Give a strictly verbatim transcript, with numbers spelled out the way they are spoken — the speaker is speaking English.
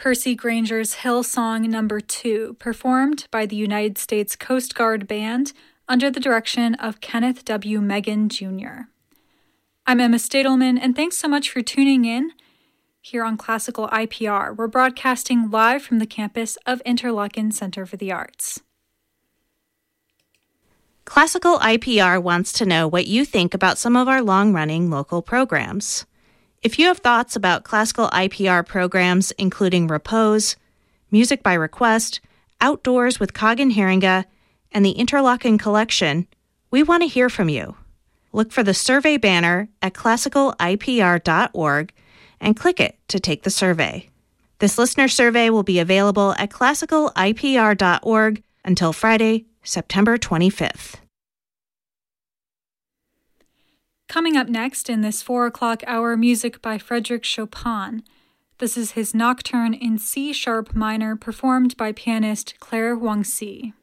Percy Granger's Hillsong Number two, performed by the United States Coast Guard Band under the direction of Kenneth W. Megan, Junior I'm Emma Stadelman, and thanks so much for tuning in here on Classical I P R. We're broadcasting live from the campus of Interlochen Center for the Arts. Classical I P R wants to know what you think about some of our long-running local programs. If you have thoughts about Classical I P R programs including Repose, Music by Request, Outdoors with Kagan Haringa, and the Interlochen Collection, we want to hear from you. Look for the survey banner at classical I P R dot org and click it to take the survey. This listener survey will be available at classical I P R dot org until Friday, September twenty-fifth. Coming up next in this four o'clock hour, music by Frédéric Chopin. This is his Nocturne in C sharp minor, performed by pianist Claire Wangxi.